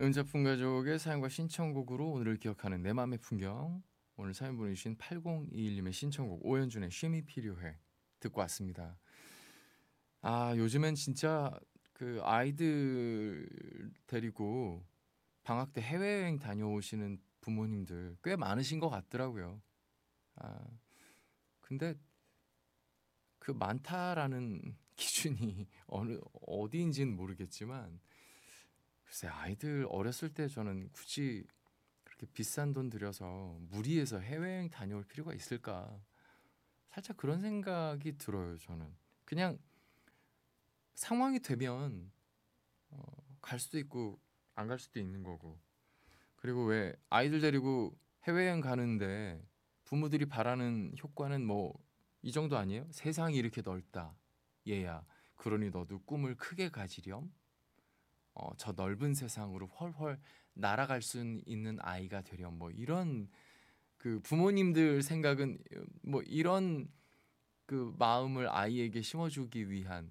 음자풍 가족의 사연과 신청곡으로 오늘을 기억하는 내 맘의 풍경. 오늘 사연 보내주신 8021님의 신청곡 오현준의 쉼이 필요해 듣고 왔습니다. 아, 요즘엔 진짜 그 아이들 데리고 방학 때 해외여행 다녀오시는 부모님들 꽤 많으신 것 같더라고요. 아, 근데 그 많다라는 기준이 어디인지는 모르겠지만, 글쎄 아이들 어렸을 때 저는 굳이 그렇게 비싼 돈 들여서 무리해서 해외여행 다녀올 필요가 있을까? 살짝 그런 생각이 들어요, 저는. 그냥 상황이 되면 갈 수도 있고 안 갈 수도 있는 거고. 그리고 왜 아이들 데리고 해외여행 가는데 부모들이 바라는 효과는 뭐 이 정도 아니에요? 세상이 이렇게 넓다. 얘야. 그러니 너도 꿈을 크게 가지렴. 저 넓은 세상으로 훨훨 날아갈 수 있는 아이가 되렴. 뭐 이런 그 부모님들 생각은 뭐 이런 그 마음을 아이에게 심어주기 위한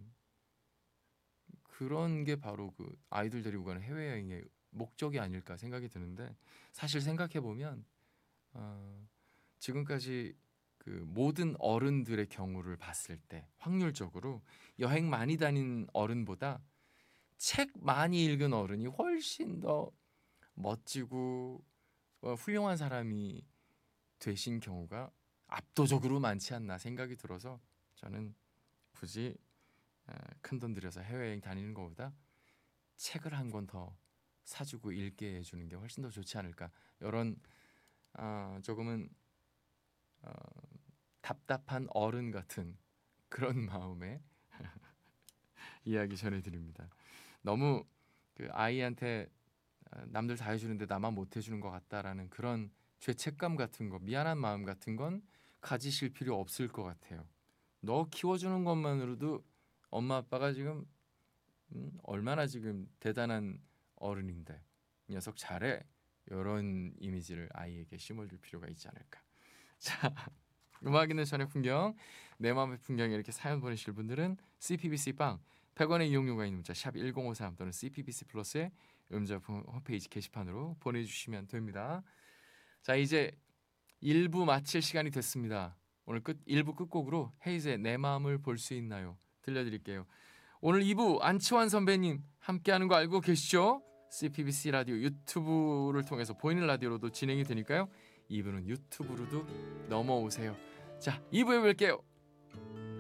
그런 게 바로 그 아이들 데리고 가는 해외여행의 목적이 아닐까 생각이 드는데, 사실 생각해 보면 지금까지 그 모든 어른들의 경우를 봤을 때 확률적으로 여행 많이 다닌 어른보다 책 많이 읽은 어른이 훨씬 더 멋지고 훌륭한 사람이 되신 경우가 압도적으로 많지 않나 생각이 들어서, 저는 굳이 큰 돈 들여서 해외여행 다니는 것보다 책을 한 권 더 사주고 읽게 해주는 게 훨씬 더 좋지 않을까, 이런 조금은 답답한 어른 같은 그런 마음에 이야기 전해드립니다. 너무 그 아이한테 남들 다 해주는데 나만 못 해주는 것 같다라는 그런 죄책감 같은 거, 미안한 마음 같은 건 가지실 필요 없을 것 같아요. 너 키워주는 것만으로도 엄마 아빠가 지금 얼마나 지금 대단한 어른인데 이 녀석 잘해, 이런 이미지를 아이에게 심어줄 필요가 있지 않을까. 자, 음악 있는 전의 풍경, 내 마음의 풍경에 이렇게 사연 보내실 분들은 CPBC 빵 100원의 이용료가 있는 문자 샵 1053 또는 CPBC 플러스의 음자풍 홈페이지 게시판으로 보내주시면 됩니다. 자, 이제 1부 마칠 시간이 됐습니다. 오늘 1부 끝곡으로 헤이즈의 내 마음을 볼 수 있나요? 들려드릴게요. 오늘 2부 안치환 선배님 함께하는 거 알고 계시죠? CPBC 라디오 유튜브를 통해서 보이는 라디오로도 진행이 되니까요. 2부는 유튜브로도 넘어오세요. 자, 2부에 뵐게요.